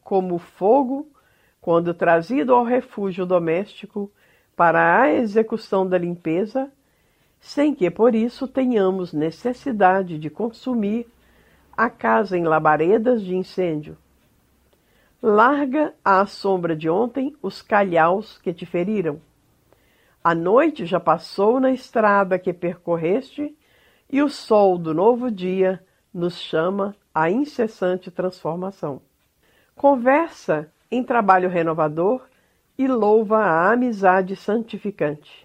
como o fogo, quando trazido ao refúgio doméstico para a execução da limpeza, sem que por isso tenhamos necessidade de consumir a casa em labaredas de incêndio. Larga à sombra de ontem os calhaus que te feriram. A noite já passou na estrada que percorreste, e o sol do novo dia nos chama à incessante transformação. Conversa em trabalho renovador e louva a amizade santificante.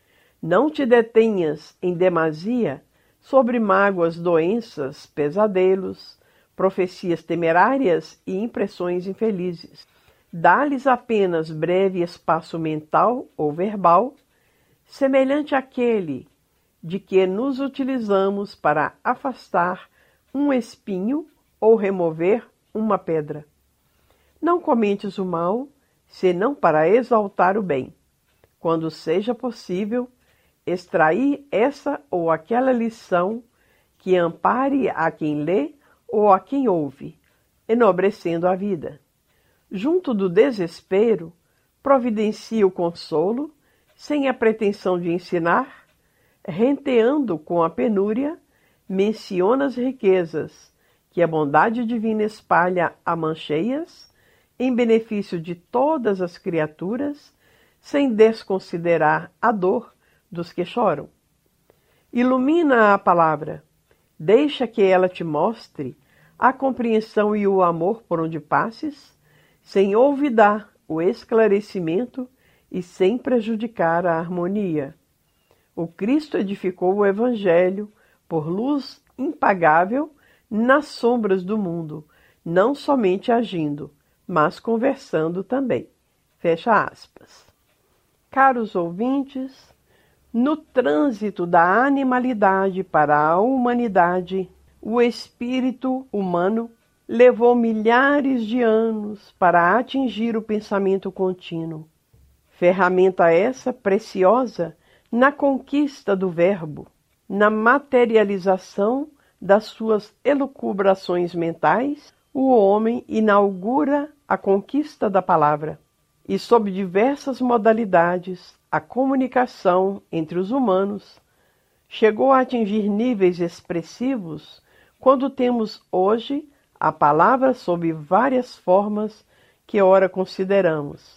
Não te detenhas em demasia sobre mágoas, doenças, pesadelos, profecias temerárias e impressões infelizes. Dá-lhes apenas breve espaço mental ou verbal, semelhante àquele de que nos utilizamos para afastar um espinho ou remover uma pedra. Não comentes o mal, senão para exaltar o bem. Quando seja possível, extrair essa ou aquela lição que ampare a quem lê ou a quem ouve, enobrecendo a vida. Junto do desespero, providencia o consolo, sem a pretensão de ensinar, renteando com a penúria, menciona as riquezas que a bondade divina espalha a mãos cheias, em benefício de todas as criaturas, sem desconsiderar a dor dos que choram. Ilumina a palavra, deixa que ela te mostre a compreensão e o amor por onde passes, sem olvidar o esclarecimento e sem prejudicar a harmonia. O Cristo edificou o Evangelho por luz impagável nas sombras do mundo, não somente agindo, mas conversando também. Fecha aspas. Caros ouvintes, no trânsito da animalidade para a humanidade, o espírito humano levou milhares de anos para atingir o pensamento contínuo. Ferramenta essa preciosa na conquista do verbo, na materialização das suas elucubrações mentais, o homem inaugura a conquista da palavra. E sob diversas modalidades, a comunicação entre os humanos chegou a atingir níveis expressivos quando temos hoje a palavra sob várias formas que ora consideramos.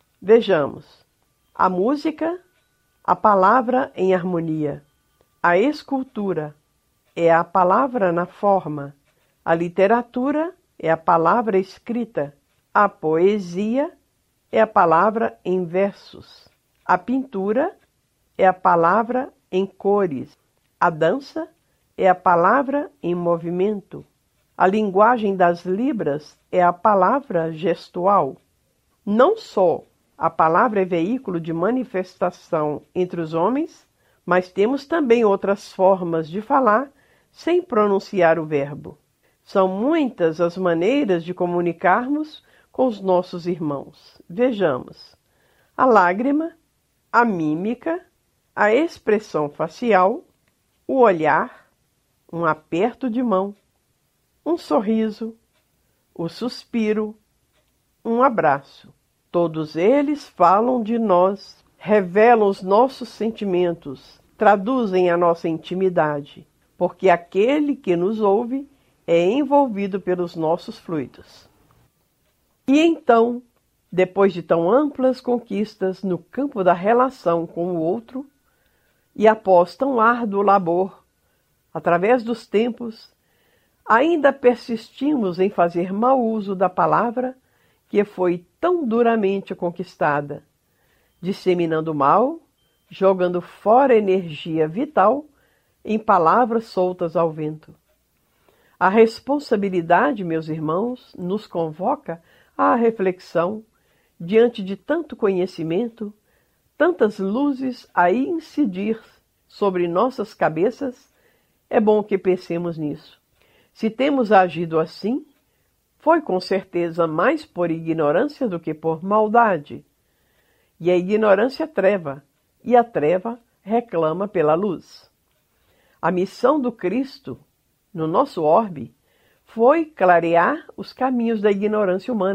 Vejamos: a música, a palavra em harmonia; a escultura é a palavra na forma; a literatura é a palavra escrita; a poesia é a palavra em versos; a pintura é a palavra em cores; a dança é a palavra em movimento; a linguagem das libras é a palavra gestual. Não só a palavra é veículo de manifestação entre os homens, mas temos também outras formas de falar sem pronunciar o verbo. São muitas as maneiras de comunicarmos com os nossos irmãos. Vejamos: a lágrima, a mímica, a expressão facial, o olhar, um aperto de mão, um sorriso, o suspiro, um abraço. Todos eles falam de nós, revelam os nossos sentimentos, traduzem a nossa intimidade, porque aquele que nos ouve é envolvido pelos nossos fluidos. E então, depois de tão amplas conquistas no campo da relação com o outro, e após tão árduo labor, através dos tempos, ainda persistimos em fazer mau uso da palavra que foi tão duramente conquistada, disseminando mal, jogando fora energia vital em palavras soltas ao vento. A responsabilidade, meus irmãos, nos convoca à reflexão diante de tanto conhecimento, tantas luzes a incidir sobre nossas cabeças. É bom que pensemos nisso. Se temos agido assim, foi com certeza mais por ignorância do que por maldade. E a ignorância é treva, e a treva reclama pela luz. A missão do Cristo, no nosso orbe, foi clarear os caminhos da ignorância humana.